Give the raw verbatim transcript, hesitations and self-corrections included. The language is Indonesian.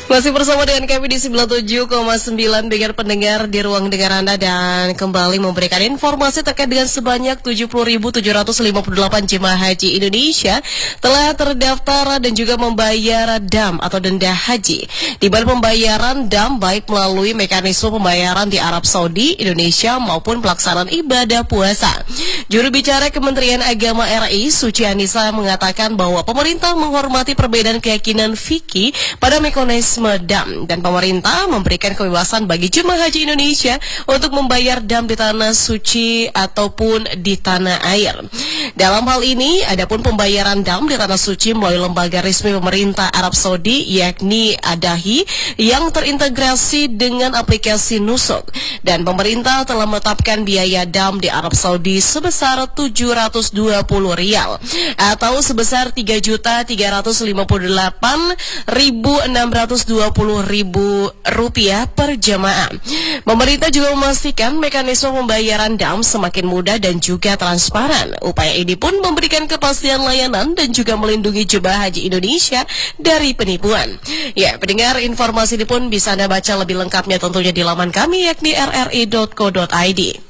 Masih bersama dengan kami di sembilan puluh tujuh koma sembilan dengar pendengar di ruang dengar Anda, dan kembali memberikan informasi terkait dengan sebanyak tujuh puluh ribu tujuh ratus lima puluh delapan jemaah haji Indonesia telah terdaftar dan juga membayar D A M atau denda haji. Di balik pembayaran D A M baik melalui mekanisme pembayaran di Arab Saudi, Indonesia maupun pelaksanaan ibadah puasa. Juru bicara Kementerian Agama R I, Suci Anissa, mengatakan bahwa pemerintah menghormati perbedaan keyakinan fikih pada mekanisme D A M, dan pemerintah memberikan kebebasan bagi jemaah haji Indonesia untuk membayar D A M di tanah suci ataupun di tanah air. Dalam hal ini, adapun pembayaran D A M di tanah suci melalui lembaga resmi pemerintah Arab Saudi, yakni Adahi, yang terintegrasi dengan aplikasi Nusuk, dan pemerintah telah menetapkan biaya D A M di Arab Saudi sebesar tujuh ratus dua puluh rial atau sebesar tiga juta tiga ratus lima puluh delapan ribu enam ratus dua puluh ribu rupiah per jemaah. Pemerintah juga memastikan mekanisme pembayaran D A M semakin mudah dan juga transparan. Upaya ini pun memberikan kepastian layanan dan juga melindungi jemaah haji Indonesia dari penipuan. Ya, pendengar, informasi ini pun bisa Anda baca lebih lengkapnya tentunya di laman kami, yakni r r i dot co dot i d.